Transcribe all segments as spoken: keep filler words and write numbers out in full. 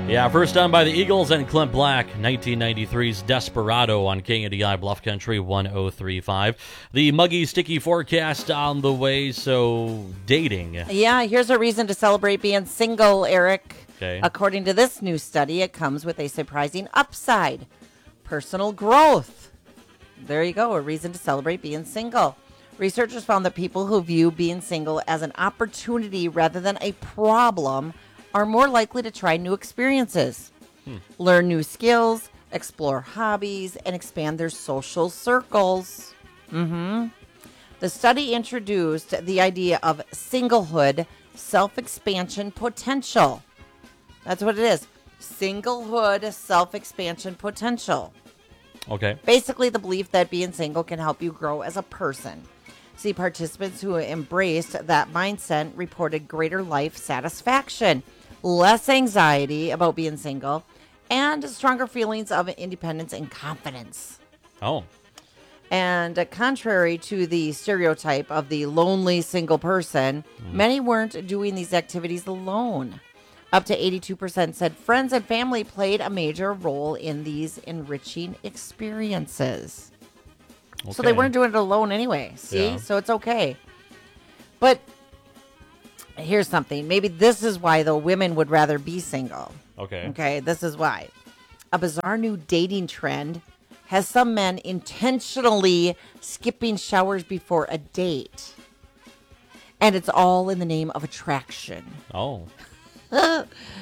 Yeah, first done by the Eagles and Clint Black, nineteen ninety-three's Desperado on K N D I Bluff Country one oh three point five. The muggy, sticky forecast on the way, so dating. Yeah, here's a reason to celebrate being single, Eric. Okay. According to this new study, it comes with a surprising upside. Personal growth. There you go, a reason to celebrate being single. Researchers found that people who view being single as an opportunity rather than a problem are more likely to try new experiences, hmm. learn new skills, explore hobbies, and expand their social circles. Mm-hmm. The study introduced the idea of singlehood self-expansion potential. That's what it is. Singlehood self-expansion potential. Okay. Basically, the belief that being single can help you grow as a person. See, participants who embraced that mindset reported greater life satisfaction, less anxiety about being single, and stronger feelings of independence and confidence. Oh. And uh, contrary to the stereotype of the lonely single person, mm. many weren't doing these activities alone. Up to eighty-two percent said friends and family played a major role in these enriching experiences. Okay. So they weren't doing it alone anyway. See? Yeah. So it's okay. But here's something. Maybe this is why, though, women would rather be single. Okay. Okay, this is why. A bizarre new dating trend has some men intentionally skipping showers before a date. And it's all in the name of attraction. Oh. uh,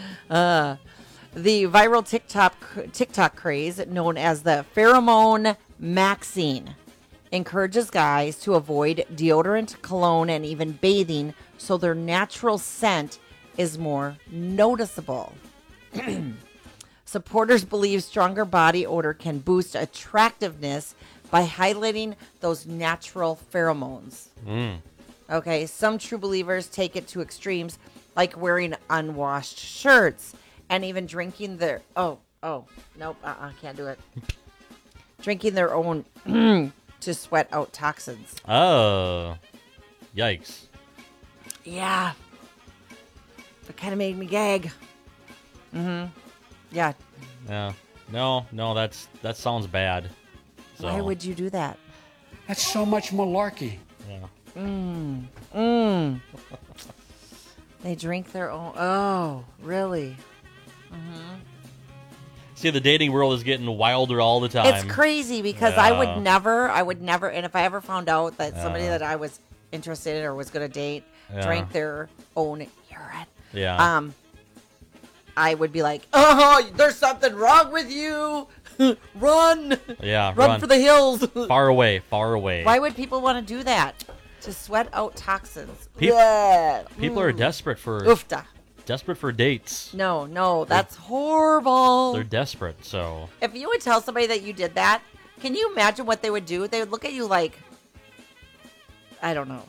the viral TikTok TikTok craze known as the pheromone maxing encourages guys to avoid deodorant, cologne, and even bathing so their natural scent is more noticeable. Supporters believe stronger body odor can boost attractiveness by highlighting those natural pheromones. Mm. Okay, some true believers take it to extremes, like wearing unwashed shirts and even drinking their... Oh, oh, nope, uh-uh, can't do it. Drinking their own to sweat out toxins. Oh, yikes. Yeah. That kind of made me gag. Mm-hmm. Yeah. Yeah. No, no, that's that sounds bad. So. Why would you do that? That's so much malarkey. Yeah. Mmm. Mmm. They drink their own... Oh, really? Mm-hmm. See, the dating world is getting wilder all the time. It's crazy because yeah. I would never, I would never, and if I ever found out that yeah. somebody that I was interested in or was going to date yeah. drank their own urine, yeah. um, I would be like, oh, there's something wrong with you. Run. Yeah, run. Run for the hills. Far away, far away. Why would people want to do that? To sweat out toxins. People, yeah. people mm. are desperate for... Oofta. Desperate for dates. No, no, that's they're, horrible. They're desperate, so... If you would tell somebody that you did that, can you imagine what they would do? They would look at you like... I don't know.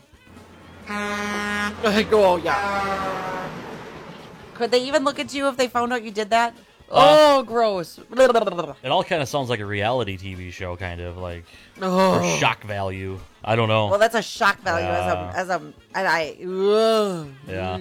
Go, yeah. Could they even look at you if they found out you did that? Uh, oh, gross. It all kind of sounds like a reality T V show, kind of, like... Oh. Or shock value. I don't know. Well, that's a shock value uh, as a... as a and I... Ugh. Yeah.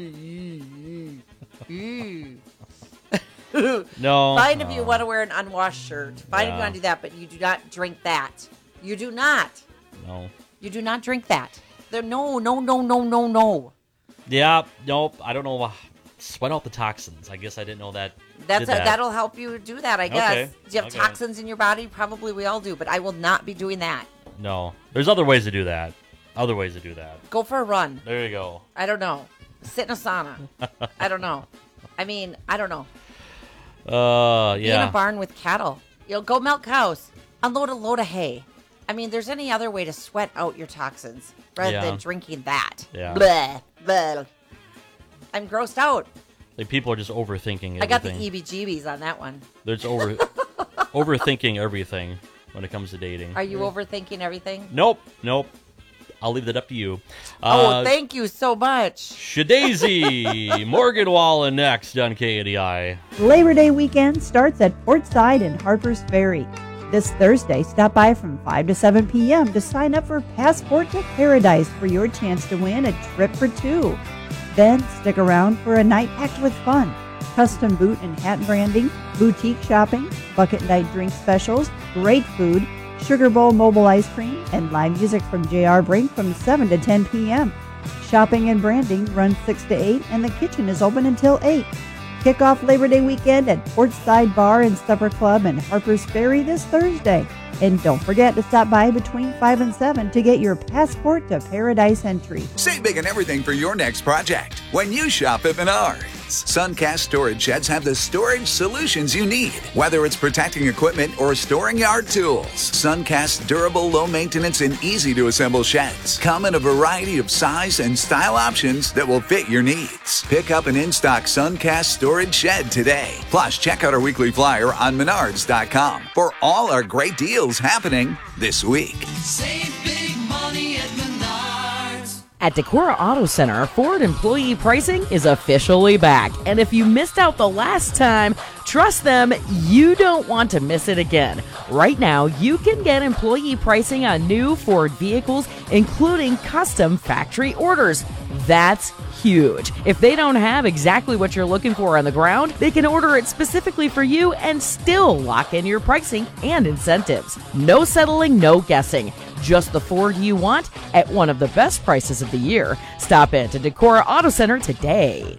No. Fine if no. you want to wear an unwashed shirt. Fine yeah. if you want to do that, but you do not drink that. You do not. No. You do not drink that. There, no, no, no, no, no, no. Yeah, nope. I don't know. Sweat out the toxins. I guess I didn't know that. That's a, that. That'll help you do that, I guess. Okay. Do you have okay. toxins in your body? Probably we all do, but I will not be doing that. No. There's other ways to do that. Other ways to do that. Go for a run. There you go. I don't know. Sit in a sauna. I don't know. I mean, I don't know. Uh, Be yeah. in a barn with cattle. You know, go milk cows. Unload a load of hay. I mean, there's any other way to sweat out your toxins rather yeah. than drinking that. Yeah. Bleh, bleh. I'm grossed out. Like, people are just overthinking everything. I got the E B G Bs on that one. They're just over overthinking everything when it comes to dating. Are you overthinking everything? Nope, nope. I'll leave that up to you. Oh, Uh, thank you so much. Shadazy, Morgan Wallen next on K A D I. Labor Day weekend starts at Portside and Harpers Ferry. This Thursday, stop by from five to seven p.m. to sign up for Passport to Paradise for your chance to win a trip for two. Then stick around for a night packed with fun. custom boot and hat branding, boutique shopping, bucket night drink specials, great food, Sugar Bowl mobile ice cream, and live music from J R. Brink from seven to ten p.m. Shopping and branding runs six to eight, and the kitchen is open until eight. Kick off Labor Day weekend at Portside Bar and Supper Club in Harpers Ferry this Thursday. And don't forget to stop by between five and seven to get your Passport to Paradise entry. Save big on everything for your next project when you shop at Menards. Suncast storage sheds have the storage solutions you need, whether it's protecting equipment or storing yard tools. Suncast's durable, low maintenance, and easy to assemble sheds come in a variety of size and style options that will fit your needs. Pick up an in-stock Suncast storage shed today. Plus, check out our weekly flyer on menards dot com for all our great deals happening this week. Save big money at Menards. At Decorah Auto Center, Ford employee pricing is officially back. And if you missed out the last time, trust them, you don't want to miss it again. Right now, you can get employee pricing on new Ford vehicles, including custom factory orders. That's huge. If they don't have exactly what you're looking for on the ground, they can order it specifically for you and still lock in your pricing and incentives. No settling, no guessing. Just the Ford you want at one of the best prices of the year. Stop in to Decorah Auto Center today.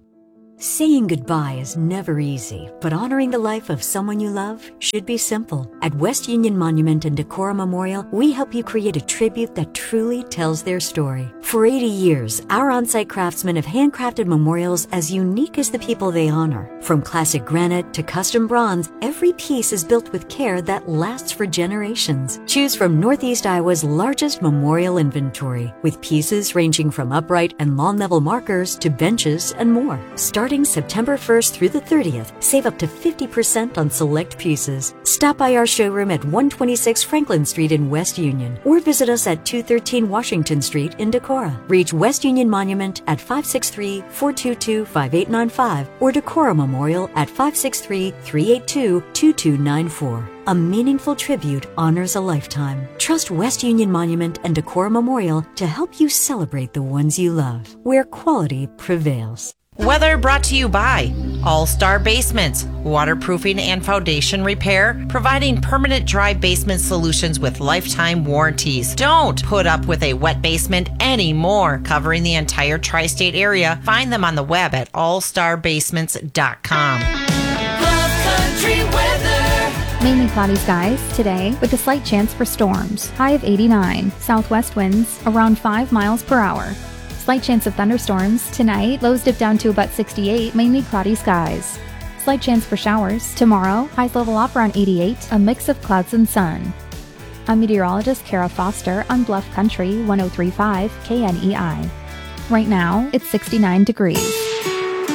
Saying goodbye is never easy, but honoring the life of someone you love should be simple. At West Union Monument and Decorah Memorial, we help you create a tribute that truly tells their story. For eighty years, our on-site craftsmen have handcrafted memorials as unique as the people they honor. From classic granite to custom bronze, every piece is built with care that lasts for generations. Choose from Northeast Iowa's largest memorial inventory, with pieces ranging from upright and lawn-level markers to benches and more. Start Starting September first through the thirtieth, save up to fifty percent on select pieces. Stop by our showroom at one twenty-six Franklin Street in West Union, or visit us at two thirteen Washington Street in Decorah. Reach West Union Monument at five six three, four two two, five eight nine five or Decorah Memorial at five six three, three eight two, two two nine four. A meaningful tribute honors a lifetime. Trust West Union Monument and Decorah Memorial to help you celebrate the ones you love, where quality prevails. Weather brought to you by All Star Basements, waterproofing and foundation repair, providing permanent dry basement solutions with lifetime warranties. Don't put up with a wet basement anymore. Covering the entire tri-state area, find them on the web at all star basements dot com. Bluff Country weather. Mainly cloudy skies today with a slight chance for storms. High of eighty-nine. Southwest winds around five miles per hour. Slight chance of thunderstorms. Tonight, lows dip down to about sixty-eight, mainly cloudy skies. Slight chance for showers. Tomorrow, highs level off around eighty-eight, a mix of clouds and sun. I'm meteorologist Kara Foster on Bluff Country one oh three point five K N E I. Right now, it's sixty-nine degrees.